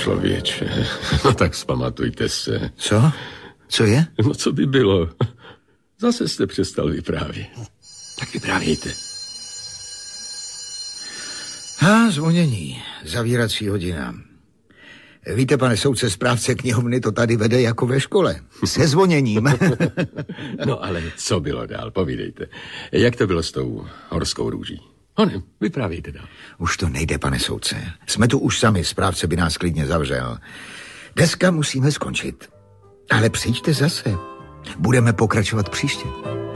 člověče. No tak vzpamatujte se. Co? Co je? No co by bylo? Zase jste přestal vyprávět. Tak vyprávějte. Zvonění. Zavírací hodina. Víte, pane soudce, správce knihovny to tady vede jako ve škole. Se zvoněním. No ale co bylo dál? Povídejte. Jak to bylo s tou horskou růží? Ne, vyprávějte dál. Už to nejde, pane soudce. Jsme tu už sami, správce by nás klidně zavřel. Dneska musíme skončit. Ale přijďte zase. Budeme pokračovat příště.